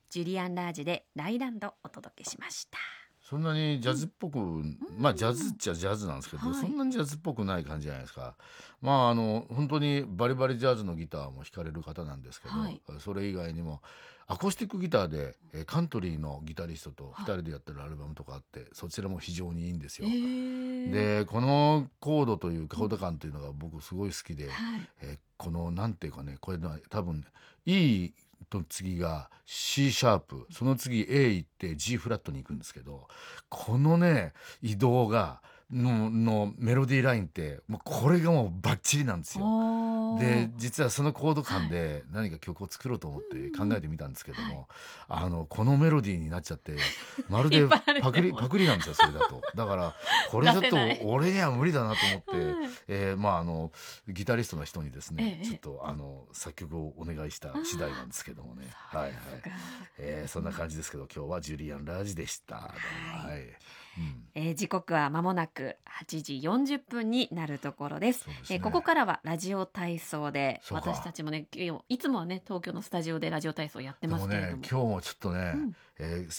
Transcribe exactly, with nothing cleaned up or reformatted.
ジュリアン・ラージでライランドお届けしました。 そんなにジャズっぽく、うん、まあジャズっちゃジャズなんですけど、 はい、 そんなにジャズっぽくない感じじゃないですか。まああの本当にバリバリジャズのギターも弾かれる方なんですけど、はい、それ以外にもアコースティックギターでカントリーのギタリストとふたりでやってるアルバムとかあって、はい、そちらも非常にいいんですよ。でこのコードというかコード感というのが僕すごい好きで、はい、えこのなんていうかね、これ多分いいと次が C シャープ、その次 A 行って G フラットに行くんですけど、このね移動が の, のメロディーラインってもうこれがもうバッチリなんですよ。で実はそのコード感で何か曲を作ろうと思って考えてみたんですけども、はい、あのこのメロディーになっちゃってまるでパクリパクリなんですよ、それだと。だからこれちょっと俺には無理だなと思って、はい、えー、まああのギタリストの人にですね、ええ、ちょっとあの作曲をお願いした次第なんですけどもね。はいはい、えー、そんな感じですけど、今日はジュリアン・ラージでした。はい、はい、うん、えー、時刻は間もなくはちじよんじゅっぷんになるところです。そうですね、えー、ここからはラジオ体操で、私たちもねいつもはね東京のスタジオでラジオ体操やってますけれども、でもね今日もちょっとね、うん、えー